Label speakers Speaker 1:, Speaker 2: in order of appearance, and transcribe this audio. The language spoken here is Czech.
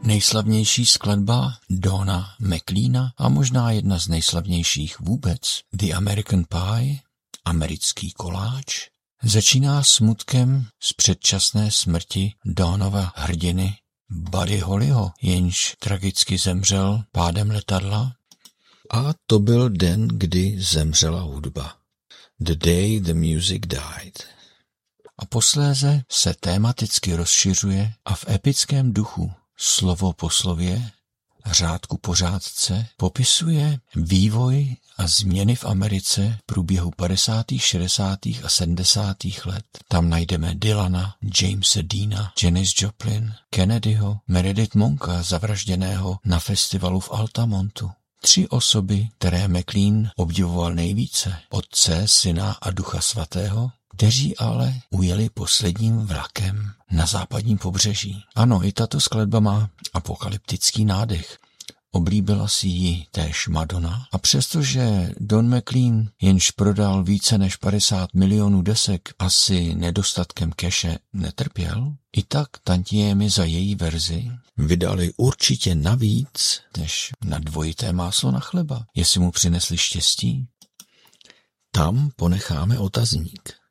Speaker 1: Nejslavnější skladba Dona McLeana a možná jedna z nejslavnějších vůbec, The American Pie, americký koláč, začíná smutkem z předčasné smrti Donova hrdiny Buddy Hollyho, jenž tragicky zemřel pádem letadla. A to byl den, kdy zemřela hudba. The day the music died. A posléze se tematicky rozšiřuje a v epickém duchu slovo po slově, řádku po řádce popisuje vývoj a změny v Americe v průběhu 50., 60. a 70. let. Tam najdeme Dylana, Jamese Deana, Janis Joplin, Kennedyho, Meredith Monka, zavražděného na festivalu v Altamontu. 3 osoby, které McLean obdivoval nejvíce, Otce, Syna a Ducha svatého, kteří ale ujeli posledním vlakem na západním pobřeží. Ano, i tato skladba má apokalyptický nádech. Oblíbila si ji též Madonna a přestože Don McLean jenž prodal více než 50 milionů desek, asi nedostatkem keše netrpěl, i tak tantiémy za její verzi vydali určitě navíc než na dvojité máslo na chleba, jestli mu přinesli štěstí. Tam ponecháme otazník.